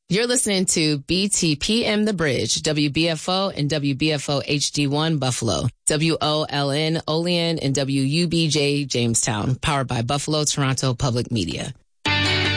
You're listening to BTPM The Bridge, WBFO and WBFO HD1 Buffalo, WOLN Olean and WUBJ Jamestown, powered by Buffalo Toronto Public Media.